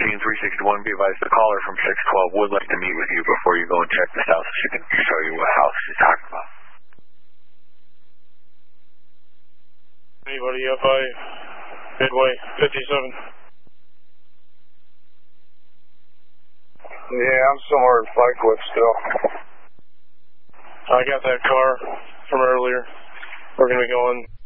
scene 361, be advised the caller from 612 would like to meet with you before you go and check this out so she can show you what house she's talking about. Anybody up by Midway 57? Yeah, I'm somewhere in Flagcliff still. I got that car from earlier. We're going to be going